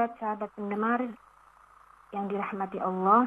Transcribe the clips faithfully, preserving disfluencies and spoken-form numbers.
sahabat-sahabat pendengar yang dirahmati Allah,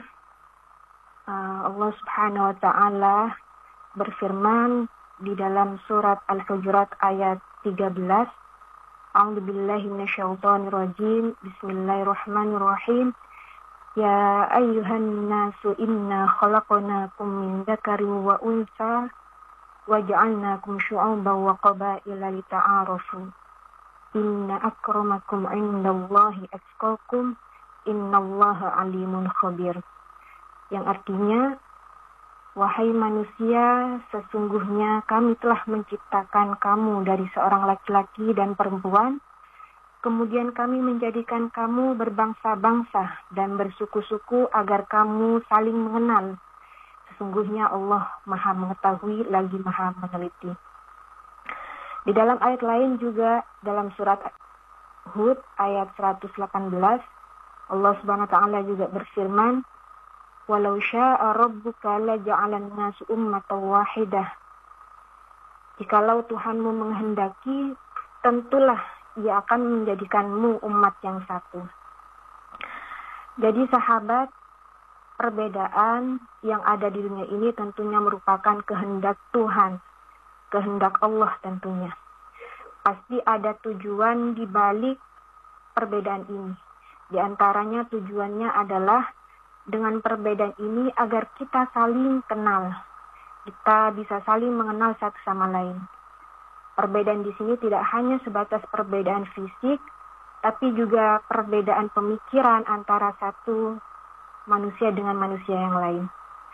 uh, Allah Subhanahu wa taala berfirman di dalam surat Al-Hujurat ayat tiga belas, A'udzubillahi minasyaitonirrajim. Bismillahirrahmanirrahim. Ya ayyuhan nasu inna khalaqnakum min dzakarin wa unsa wa ja'alnakum syu'uban wa qabaila lita'arafu. Inna akramakum indallahi atqakum innallaha alimun khabir. Yang artinya, wahai manusia, sesungguhnya kami telah menciptakan kamu dari seorang laki-laki dan perempuan, kemudian kami menjadikan kamu berbangsa-bangsa dan bersuku-suku agar kamu saling mengenal. Sesungguhnya Allah Maha Mengetahui lagi Maha Meneliti. Di dalam ayat lain juga, dalam surat Hud ayat seratus delapan belas, Allah Subhanahu wa taala juga berfirman, "Walau syaa rabbuka la ja'alan nasu ummatan wahidah." Jikalau Tuhanmu menghendaki, tentulah Ia akan menjadikanmu umat yang satu. Jadi sahabat, perbedaan yang ada di dunia ini tentunya merupakan kehendak Tuhan, kehendak Allah tentunya. Pasti ada tujuan di balik perbedaan ini. Di antaranya tujuannya adalah dengan perbedaan ini agar kita saling kenal. Kita bisa saling mengenal satu sama lain. Perbedaan di sini tidak hanya sebatas perbedaan fisik, tapi juga perbedaan pemikiran antara satu manusia dengan manusia yang lain.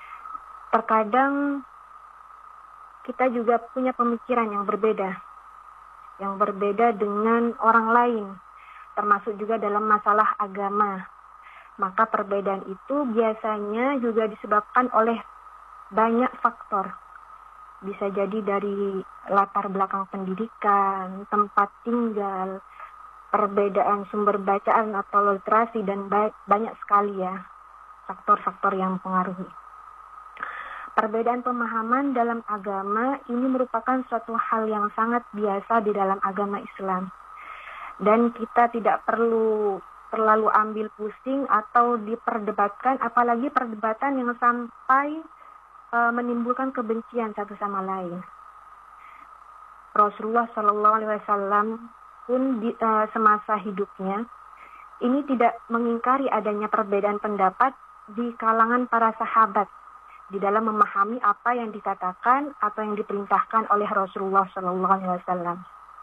Terkadang kita juga punya pemikiran yang berbeda, yang berbeda dengan orang lain, termasuk juga dalam masalah agama. Maka perbedaan itu biasanya juga disebabkan oleh banyak faktor. Bisa jadi dari latar belakang pendidikan, tempat tinggal, perbedaan sumber bacaan atau literasi, dan banyak sekali ya faktor-faktor yang mempengaruhi. Perbedaan pemahaman dalam agama ini merupakan suatu hal yang sangat biasa di dalam agama Islam. Dan kita tidak perlu terlalu ambil pusing atau diperdebatkan, apalagi perdebatan yang sampai uh, menimbulkan kebencian satu sama lain. Rasulullah Shallallahu Alaihi Wasallam pun di, uh, semasa hidupnya ini tidak mengingkari adanya perbedaan pendapat di kalangan para sahabat di dalam memahami apa yang dikatakan atau yang diperintahkan oleh Rasulullah Shallallahu Alaihi Wasallam.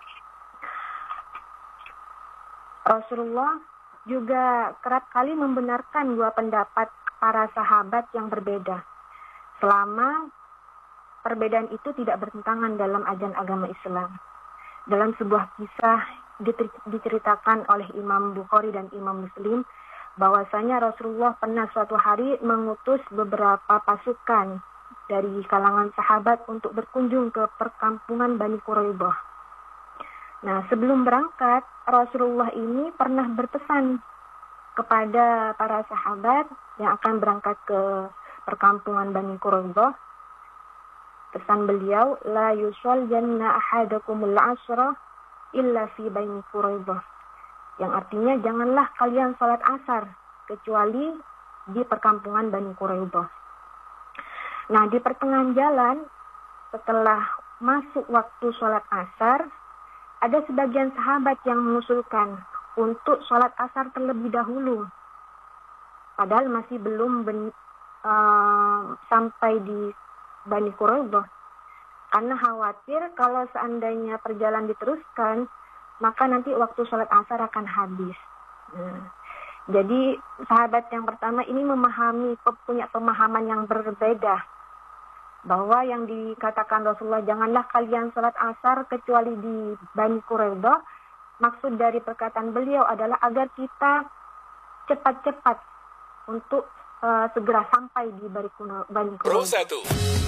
Rasulullah juga kerap kali membenarkan dua pendapat para sahabat yang berbeda, selama perbedaan itu tidak bertentangan dalam ajaran agama Islam. Dalam sebuah kisah diceritakan oleh Imam Bukhari dan Imam Muslim, bahwasanya Rasulullah pernah suatu hari mengutus beberapa pasukan dari kalangan sahabat untuk berkunjung ke perkampungan Bani Quraidah. Nah, sebelum berangkat, Rasulullah ini pernah berpesan kepada para sahabat yang akan berangkat ke perkampungan Bani Quraidah. Pesan beliau, la yusalliyanna ahadakumul asra illa fi Bani Quraidah. Yang artinya, janganlah kalian salat asar kecuali di perkampungan Bani Quraidah. Nah, di pertengahan jalan, setelah masuk waktu salat asar, ada sebagian sahabat yang mengusulkan untuk salat asar terlebih dahulu. Padahal masih belum ben, uh, sampai di Bani Quraidah. Karena khawatir kalau seandainya perjalanan diteruskan, maka nanti waktu sholat asar akan habis. Nah, jadi sahabat yang pertama ini memahami, punya pemahaman yang berbeda. Bahwa yang dikatakan Rasulullah, janganlah kalian sholat asar kecuali di Bani Quraidah. Maksud dari perkataan beliau adalah agar kita cepat-cepat untuk uh, segera sampai di Bani Quraidah.